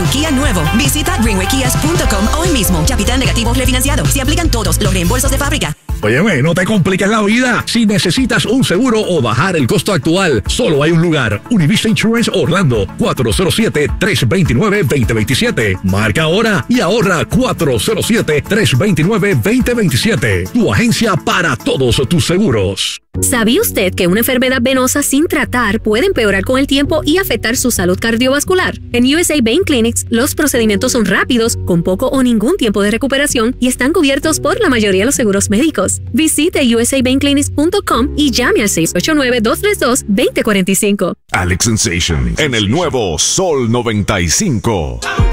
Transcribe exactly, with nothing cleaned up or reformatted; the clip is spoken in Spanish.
Kia nuevo. Visita greenway kias punto com hoy mismo. Capital negativo refinanciado. Se aplican todos los reembolsos de fábrica. Óyeme, no te compliques la vida. Si necesitas un seguro o bajar el costo actual, solo hay un lugar. Univista Insurance Orlando, cuatro cero siete, tres dos nueve, dos cero dos siete. Marca ahora y ahorra cuatro cero siete, tres dos nueve, dos cero dos siete. Tu agencia para todos tus seguros. ¿Sabía usted que una enfermedad venosa sin tratar puede empeorar con el tiempo y afectar su salud cardiovascular? En U S A Vein Clinics, los procedimientos son rápidos, con poco o ningún tiempo de recuperación y están cubiertos por la mayoría de los seguros médicos. Visite u s a vein clinics punto com y llame al seis ocho nueve, dos tres dos, dos cero cuatro cinco. Alex Sensation en el nuevo Sol noventa y cinco.